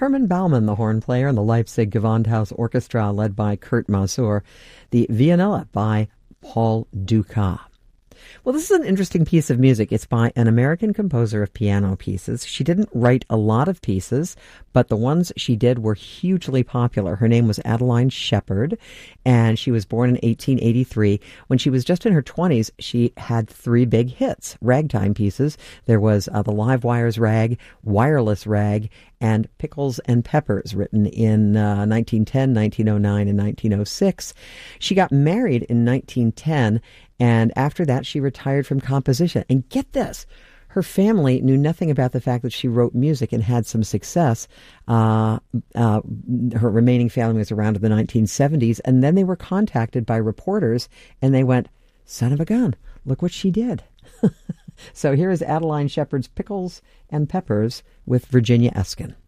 Herman Baumann, the horn player, and the Leipzig Gewandhaus Orchestra, led by Kurt Masur. The Vianella by Paul Dukas. Well, this is an interesting piece of music. It's by an American composer of piano pieces. She didn't write a lot of pieces, but the ones she did were hugely popular. Her name was Adeline Shepard, and she was born in 1883. When she was just in her 20s, she had 3 big hits, ragtime pieces. There was The Live Wires Rag, Wireless Rag, and Pickles and Peppers, written in 1910, 1909, and 1906. She got married in 1910, and after that, she retired from composition. And get this, her family knew nothing about the fact that she wrote music and had some success. Her remaining family was around in the 1970s, and then they were contacted by reporters, and they went, son of a gun, look what she did. So here is Adeline Shepard's Pickles and Peppers with Virginia Eskin.